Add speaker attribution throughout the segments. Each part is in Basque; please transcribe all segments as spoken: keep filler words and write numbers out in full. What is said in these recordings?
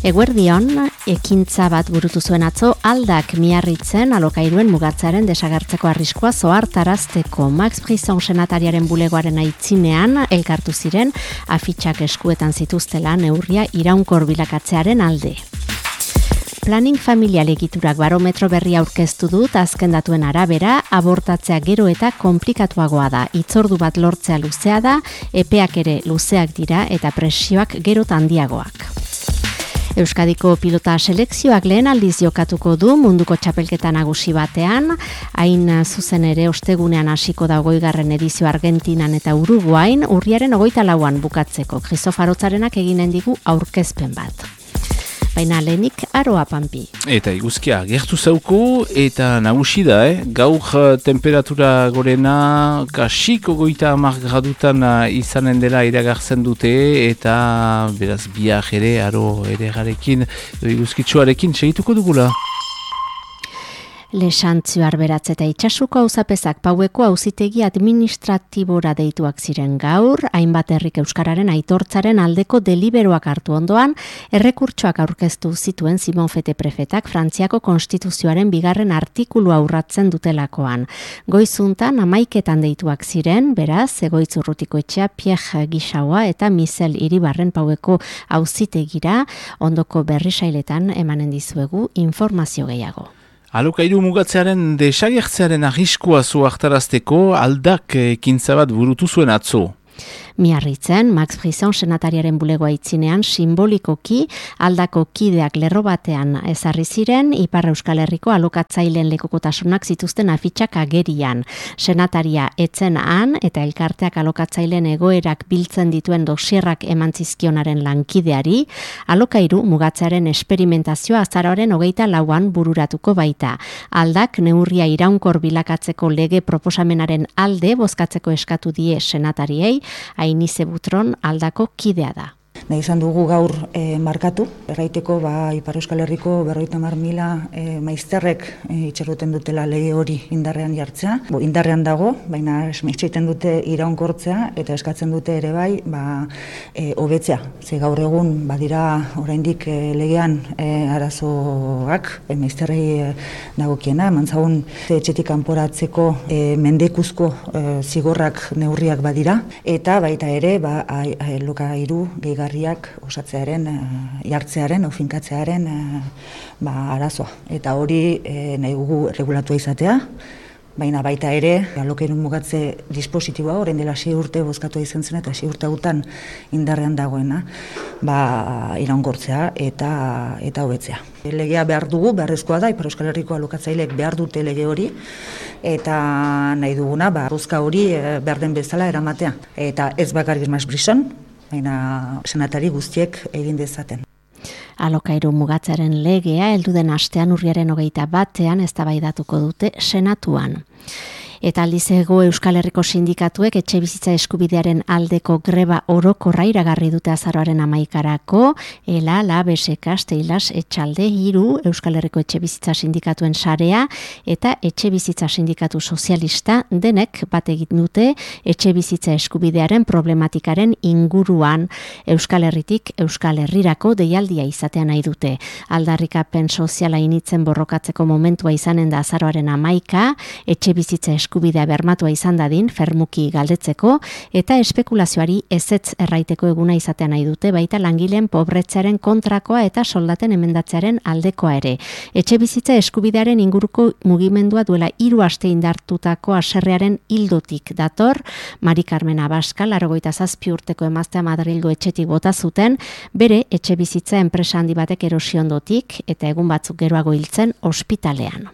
Speaker 1: Eguerdion, ekintza bat burutu zuen atzo, Aldak Miarritzen alokairuen mugatzaren desagertzeko arriskua zohartarazteko. Max Brisson senatariaren bulegoaren aitzinean elkartu ziren afitxak eskuetan zituztela neurria iraunkor bilakatzearen alde. Planning familial egiturak barometro berria aurkeztu dut, azken datuen arabera, abortatzea gero eta komplikatuagoa da. Hitzordu bat lortzea luzea da, epeak ere luzeak dira eta presioak gero eta handiagoak. Euskadiko pilota selekzioak lehen aldiz jokatuko du munduko txapelketa nagusi batean, hain zuzen ere ostegunean hasiko da hogeigarren edizio Argentinan eta Uruguain, urriaren hogeita lauan bukatzeko. Kristofarotzarenak eginen digu aurkezpen bat. Baina lehenik aroa Pampi.
Speaker 2: Eta iguzkia gertu zauko eta nagusi da, eh? Gaur temperatura gorena kasiko goita hamar gradutan izanen dela iragartzen dute eta beraz biak ere aro ere garekin iguzkitsuarekin segituko dugula.
Speaker 1: Lesantzio Arberatz eta Itsasuko auzapezak Paueko auzitegi administratibora deituak ziren gaur, hainbat herrik euskararen aitortzaren aldeko deliberoak hartu ondoan, errekurtsoak aurkeztu zituen Simon Fete prefetak Frantziako konstituzioaren bigarren artikulua urratzen dutelakoan. Goizuntan hamaiketan deituak ziren, beraz, Egoitz Urrutiko etxea Pierre Gisaua eta Michel Iribarren Paueko auzitegira, ondoko berrisailetan emanen dizuegu informazio gehiago.
Speaker 2: Alokairu mugatzearen desagertzearen arriskua zuhartarazteko Aldak ekintza bat burutu zuen atzo.
Speaker 1: Miarritzen, Max Brisson senatariaren bulegoa itzinean simbolikoki Aldako kideak lerro batean ezarri ziren Ipar Euskal Herriko alokatzaileen lekukotasunak zituzten afitxak agerian. Senataria etzen han eta elkarteak alokatzaileen egoerak biltzen dituen dosierrak emantzizkionaren lankideari, alokairu mugatzearen esperimentazioa azaroaren hogeita lauan bururatuko baita. Aldak neurria iraunkor bilakatzeko lege proposamenaren alde bozkatzeko eskatu die senatariei, Ainize Butron Aldako kidea da.
Speaker 3: Nahi izan dugu gaur e, markatu, erraiteko ba, Ipar Euskal Herriko berrogeita hamar mila e, maizterrek e, itxaroten dutela lege hori indarrean jartzea. Bo, indarrean dago, baina esmeitxeiten dute iraunkortzea eta eskatzen dute ere bai ba, e, hobetzea. Ze gaur egun badira oraindik e, legean e, arazoak, e, maizterrei e, dagokiena, mantzagun etxetik kanporatzeko e, mendekuzko e, zigorrak neurriak badira, eta baita ere ba, alokairu gehigarri osatzearen, jartzearen, ofinkatzearen ba, arazoa. Eta hori e, nahi gugu regulatua izatea, baina baita ere, alokairun mugatze dispositiboa, orain dela sei urte bozkatua izan zen eta sei urte hautan indarrean dagoena, ba, iraungortzea eta eta hobetzea. Legea behar dugu, beharrezkoa da, Ipar Euskal Herriko alokatzaileek behar dute lege hori, eta nahi duguna, ba, bozka hori e, behar den bezala eramatea. Eta ez bakarrik Max Brisson, baina senatari guztiek egin dezaten.
Speaker 1: Alokairu mugatzaren legea heldu den astean urriaren hogeita batean eztabaidatuko dute senatuan. Eta aldizego Euskal Herriko sindikatuek etxe bizitza eskubidearen aldeko greba orokorra iragarri dute azaroaren amaikarako, Ela, Lab, Esekas, Teilas, Etxalde, Hiru, Euskal Herriko etxe bizitza sindikatuen sarea eta etxe bizitza sindikatu sozialista denek bat egin dute etxe bizitza eskubidearen problematikaren inguruan Euskal Herritik Euskal Herrirako deialdia izatea nahi dute. Aldarrikapen soziala initzen borrokatzeko momentua izanen da azaroaren amaika, etxe bizitza eskubidearen eskubidea bermatua izan dadin, fermuki galdetzeko, eta espekulazioari ezetz erraiteko eguna izatea nahi dute, baita langileen pobretzearen kontrakoa eta soldaten emendatzearen aldekoa ere. Etxe bizitza eskubidearen inguruko mugimendua duela hiru aste indartutako haserrearen hildotik dator, Mari Carmen Abascal, laurogeita zazpi urteko emaztea Madrilgo etxetik bota zuten, bere etxe bizitza enpresa handi batek erosi ondotik, eta egun batzuk geroago hiltzen ospitalean.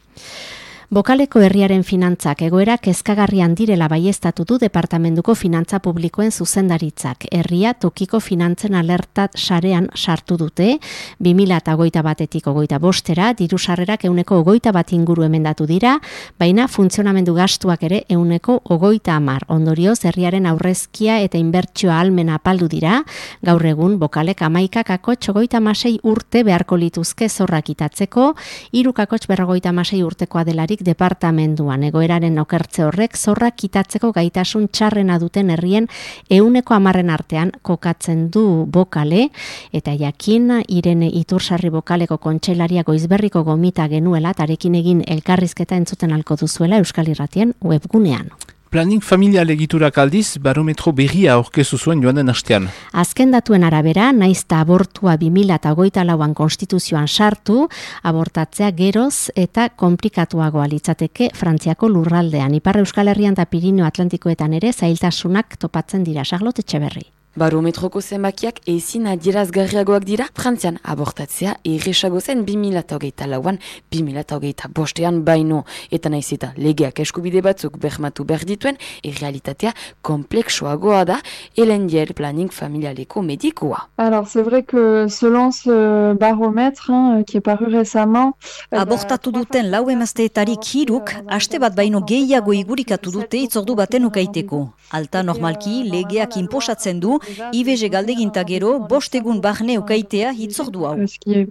Speaker 1: Bokaleko herriaren finantzak egoera kezkagarrian direla baieztatu du Departamentuko Finantza Publikoen zuzendaritzak. Herria tokiko finantzen alertat sarean sartu dute, bi mila hogeita batetik hogeita bostera, diru sarrerak ehuneko hogeita bat inguru emendatu dira, baina funtzionamendu gastuak ere ehuneko hogeita hamar. Ondorioz, herriaren aurrezkia eta inbertsioa ahalmena apaldu dira, gaur egun bokalek hamaika kakotx hogeita hamasei urte beharko lituzke zorrak itatzeko, hiru kakotx berrogeita hamasei urtekoa delarik Euskadik departamenduan. Egoeraren okertze horrek zorra kitatzeko gaitasun txarrena duten herrien ehuneko hamarren artean kokatzen du Bokale, eta jakin Irene Itursarri Bokaleko kontseilaria Goizberriko gomita genuela, tarekin egin elkarrizketa entzuten alko duzuela Euskal Irratien webgunean.
Speaker 2: Planning familial egiturak aldiz, barometro berria aurkezu zuen joan den astean.
Speaker 1: Azken datuen arabera, naizta abortua bi mila hogeita lauan konstituzioan sartu, abortatzea geroz eta komplikatuagoa litzateke Frantziako lurraldean. Ipar Euskal Herrian eta Pirineo Atlantikoetan ere zailtasunak topatzen dira. Charlotte Etxeberri.
Speaker 4: Barometroko zenbakiak ezin adierazgarriagoak dira, Frantzian abortatzea erresago zen bi mila hogeita lauan, bi mila hogeita bostean baino, eta naiz eta legeak eskubide batzuk bermatu behar dituen, errealitatea kompleksoagoa da, Hélène Diel planning familialeko medikoa.
Speaker 5: Alors c'est vrai que selon ce baromètre hein, qui est paru récemment,
Speaker 6: abortatu duten lau emazteetarik hiruk aste bat baino gehiago igurikatu dute itzordu baten ukaiteko. Alta normalki legeak inposatzen du I B G galdeginta gero bost egun barne ukaitea hitzordu hau.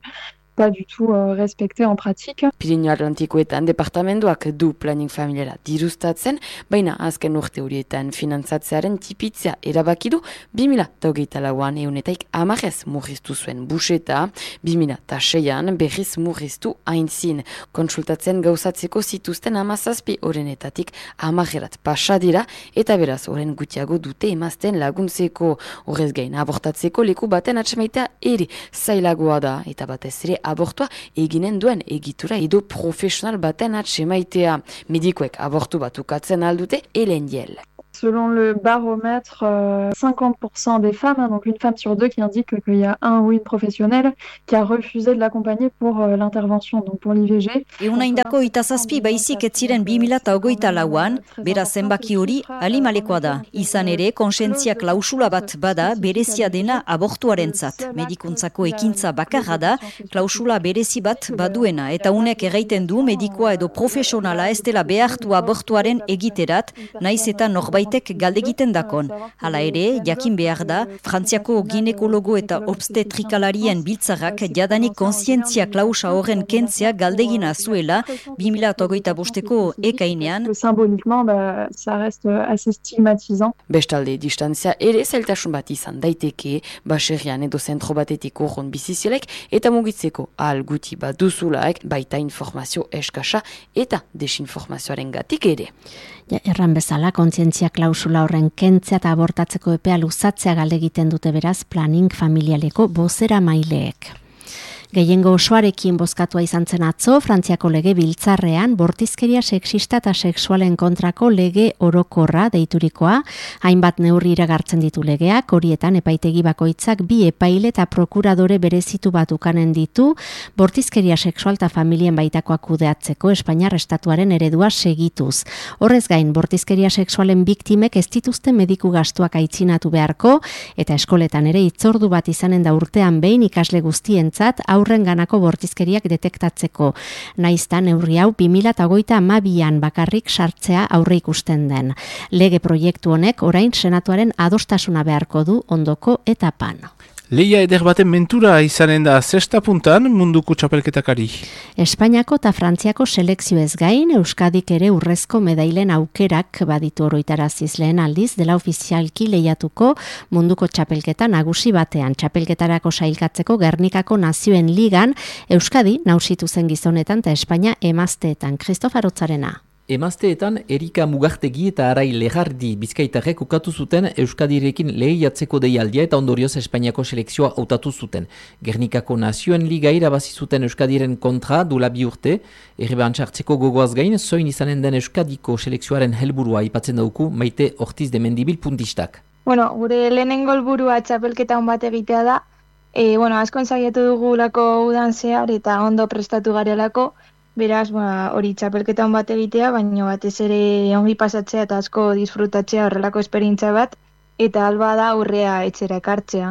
Speaker 5: Pas du tout euh, respecté en pratique.
Speaker 4: Pirineo Atlantikoetan departamenduak du planning familiala dirustatzen, baina azken urte horietan finantzatzearen tipitzea erabaki du bi mila hogeita lauan eunetaik hamarez murriztu zuen buseta, bi mila seian berriz murriztu aintzin. Konsultatzen gauzatzeko zituzten hamazazpi orenetatik hamarerat pasa dira, eta beraz oren gutiago dute emazten laguntzeko. Horrez gain abortatzeko leku baten atsemaitea ere zailagoa da, eta batez ere abortua eginen duen egitura edo profesional baten atsemaitea. Medikoek abortu bat ukatzen aldute, Hélène Diel.
Speaker 5: Selon le baromètre, euh, cinquante pour cent des femmes, hein, donc une femme sur deux qui indique qu'il y a un ou une professionnelle qui a refusé de l'accompagner pour euh, l'intervention, donc pour l'I V G.
Speaker 6: Euna indako itazazpi baizik ez ziren bi mila hogeita lauan, beraz zenbaki hori alimalekoa da. Izan ere, konsientzia klausula bat bada berezia dena abortuarentzat. Medikuntzako ekintza bakarra da, klausula berezi bat baduena, eta unek erraiten du medikoa edo profesionala ez dela behartu abortuaren egiterat, naiz eta norbait galdegiten dakon. Hala ere, jakin behar da, Frantziako ginekologo eta obstetrikalarien biltzarrak jadanik konsientzia klausa horren kentzea galdegina zuela bi mila hogeita bosteko ekainean.
Speaker 5: Symboliquement, bah, ça reste assez stigmatisant.
Speaker 4: Bestalde, distantzia ere zailtasun bat izan daiteke, baserrian edo zentro batetik urrun bizizielek, eta mugitzeko ahal guti bat duzulaek, baita informazio eskasa eta desinformazioaren gatik ere.
Speaker 1: Ja, erran bezala, kontzientzia klausula horren kentzea eta abortatzeko epea luzatzea galde egiten dute beraz planning familialeko bozera maileek. Gehiengo osoarekin bozkatua izan zen atzo, Frantziako lege biltzarrean, bortizkeria sexista eta sexualen kontrako lege orokorra deiturikoa, hainbat neurri iragartzen ditu legeak, horietan epaitegi bakoitzak bi epaile eta prokuradore berezitu bat ukanen ditu, bortizkeria sexual eta familien baitakoak kudeatzeko Espainiar estatuaren eredua segituz. Horrez gain, bortizkeria sexualen biktimek ez dituzten mediku gastuak aitzinatu beharko, eta eskoletan ere hitzordu bat izanen da urtean behin ikasle guztientzat, aurren ganako bortizkeriak detektatzeko. Naizta neurri hau bi mila hogeita hamabian bakarrik sartzea aurre ikusten den. Lege proiektu honek orain senatuaren adostasuna beharko du ondoko etapan.
Speaker 2: Leia eder baten mentura izanen da zesta puntan munduko txapelketakari.
Speaker 1: Espainiako eta Frantziako selekzioez gain, Euskadik ere urrezko medailen aukerak baditu oroitaraziz lehen aldiz, dela ofizialki lehiatuko munduko txapelketa nagusi batean. Txapelketarako sailkatzeko Gernikako Nazioen Ligan, Euskadi nausitu zen gizonetan eta Espainia emazteetan. Kristof Arotzarena.
Speaker 7: Emazteetan, Erika Mugartegi eta Arai Legardi bizkaitarrek ukatu zuten Euskadirekin lehiatzeko deialdia eta ondorioz Espainiako selekzioa hautatu zuten. Gernikako Nazioen Liga irabazi zuten Euskadiren kontra dula bi urte, errebantza hartzeko gogoaz gain, zoin izanen den Euskadiko selekzioaren helburua aipatzen dauku Maite Ortiz de Mendibil puntistak.
Speaker 8: Bueno, gure lehenengo helburua txapelketa on bat egitea da. E, bueno, asko ensaiatu dugulako udan zehar eta ondo prestatu garelako. Beraz, ba, hori txapelketa on bat egitea, baina batez ere ongi pasatzea eta asko disfrutatzea horrelako esperientzia bat, eta alba da aurrea etxera ekartzea.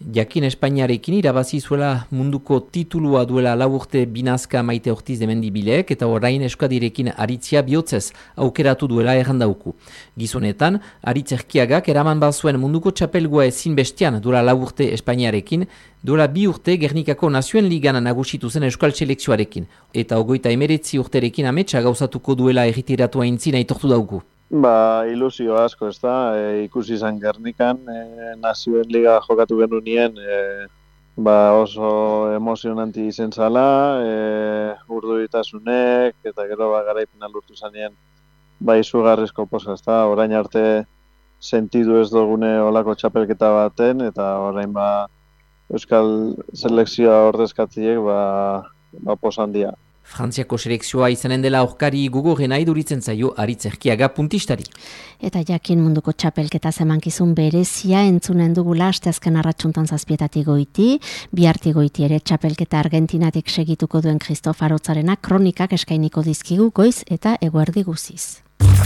Speaker 7: Jakin Espainiarekin irabazi zuela munduko titulua duela lau urte binazka Maite Ortiz de Mendibilek eta orain Euskadirekin aritzia bihotzez aukeratu duela errandauku. Gizonetan, Aritz Erkiagak eraman bazuen munduko txapelgoa ezin bestian duela lau urte Espainiarekin, duela bi urte Gernikako Nazioen Ligan nagusitu zen Euskal Selekzioarekin, eta ogoita emeretzi urterekin ametsa gauzatuko duela erritiratu aintzina aitortu dauku.
Speaker 9: Ba, ilusio asko, ez da, e, ikusi izan Gernikan, e, Nazioen Liga jokatu genunien, e, ba oso emozionanti izen zala, e, urduritasunek, eta gero ba, garaipena lortu zanien, ba, izugarrizko posa, ez da, orain arte sentidu ez dugune olako txapelketa baten, eta orain ba, Euskal Selekzioa ordezkatziek, ba, ba posan dia.
Speaker 7: Frantziako selekzioa izanen dela aurkari gogorrena iduritzen zaio Aritz Erkiaga puntistari.
Speaker 1: Eta jakin munduko txapelketa zemankizun berezia entzunen dugula asteazken arratsuntan zazpietatik goiti, biharti goiti ere txapelketa Argentinatik segituko duen Kristof Arotzarena kronikak eskainiko dizkigu goiz eta eguerdi guziz.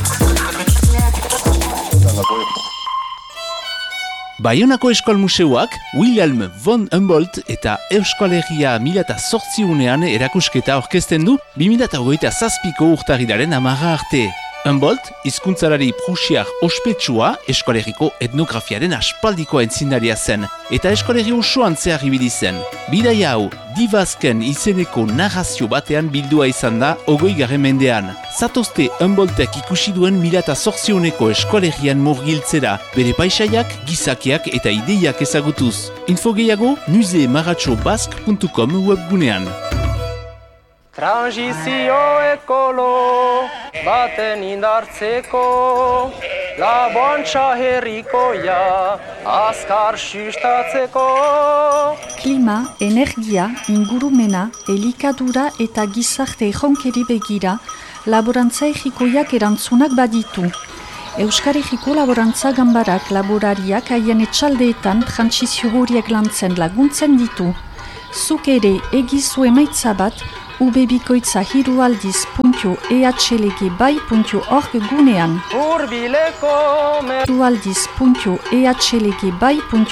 Speaker 2: Baionako Eskol Museoak Wilhelm von Humboldt eta Euskal Herria mila eta zortziunean erakusketa orkesten du bi mila eta hogeita zazpiko urtarrilaren hamarra arte. Humboldt, hizkuntzalari prusiar ospetsua Euskal Herriko etnografiaren aspaldiko aitzindaria zen, eta Euskal Herri osoan zehar ibili zen. Bidaia hau, Divazken izeneko narrazio batean bildua izan da hogei garren mendean. Zatozte Humboldtek ikusi duen mila eta zortzioneko Euskal Herrian murgiltzera, bere paisaiak, gizakiak eta ideiak ezagutuz. Info gehiago, musée maratxo basque puntu com webgunean.
Speaker 10: Transizio ekolo baten indartzeko, labontxa herrikoia azkar sustatzeko.
Speaker 11: Klima, energia, ingurumena, elikadura eta gizarte erronkeri begira, laborantza errikoiak erantzunak baditu. Euskal Herriko laborantza ganbarak laborariak haien etxaldeetan transizio horiek lantzen laguntzen ditu. Zuk ere egizu emaitza bat ubebikoitza hirualdiz puntu ehlg bai puntu org gunean.
Speaker 10: Urbileko
Speaker 11: hirualdiz puntu ehlg bai puntu